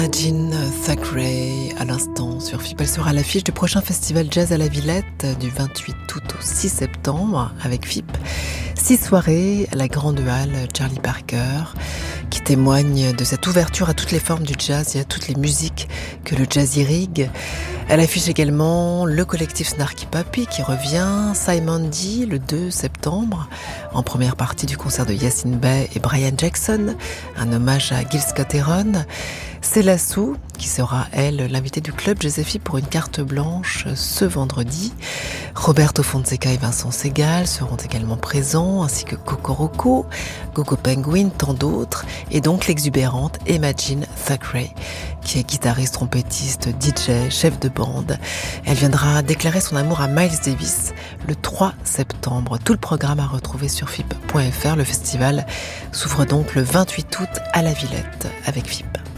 Jean Thackeray à l'instant sur FIP. Elle sera à l'affiche du prochain festival jazz à la Villette du 28 août au 6 septembre avec FIP. 6 soirées à la Grande Halle Charlie Parker qui témoigne de cette ouverture à toutes les formes du jazz et à toutes les musiques que le jazz irrigue. Elle affiche également le collectif Snarky Puppy qui revient, Simon D le 2 septembre, en première partie du concert de Yassine Bey et Brian Jackson, un hommage à Gil Scott-Heron. Céla Sou, qui sera, elle, l'invitée du Club Josephi pour une carte blanche ce vendredi. Roberto Fonseca et Vincent Segal seront également présents, ainsi que Coco Rocco, Gogo Penguin, tant d'autres, et donc l'exubérante Emma Jean Thackeray, qui est guitariste, trompettiste, DJ, chef de bande. Elle viendra déclarer son amour à Miles Davis le 3 septembre. Tout le programme à retrouver sur FIP.fr. Le festival s'ouvre donc le 28 août à la Villette avec FIP.